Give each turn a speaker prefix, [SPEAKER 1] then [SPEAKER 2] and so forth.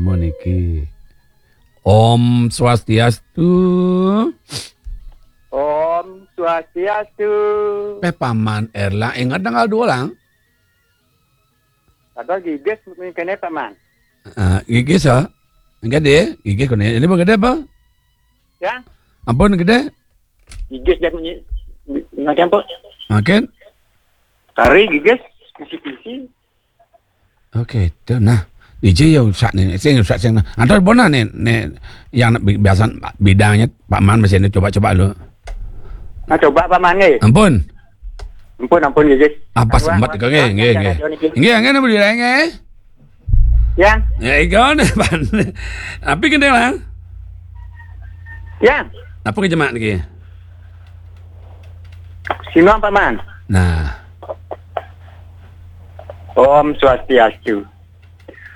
[SPEAKER 1] Mun iki. Om Swastiastu.
[SPEAKER 2] Om Swastiastu.
[SPEAKER 1] Paman Erla ingat tanggal 2 lang.
[SPEAKER 2] Atau gigis kene paman.
[SPEAKER 1] Gigis ha? Gede, gigis ko ini gede apa?
[SPEAKER 2] Ya,
[SPEAKER 1] Ampun gede?
[SPEAKER 2] gigis dan ngakem po.
[SPEAKER 1] Makin?
[SPEAKER 2] Kari gigis kisi-kisi.
[SPEAKER 1] Oke, itu nah. DJ yang usah nih, saya usah sih. Antar bona nih yang biasa bidangnya Pak Man mesin coba-coba lu.
[SPEAKER 2] Nah coba paman nge.
[SPEAKER 1] Ampun.
[SPEAKER 2] Ampun gigis.
[SPEAKER 1] Apa sempat kau nge? Nge boleh dah nge?
[SPEAKER 2] Yang?
[SPEAKER 1] Ya ikon pan. Tapi kena lah.
[SPEAKER 2] Yang?
[SPEAKER 1] Apa kejemak lagi?
[SPEAKER 2] Sino paman?
[SPEAKER 1] Nah.
[SPEAKER 2] Om Swastiastu.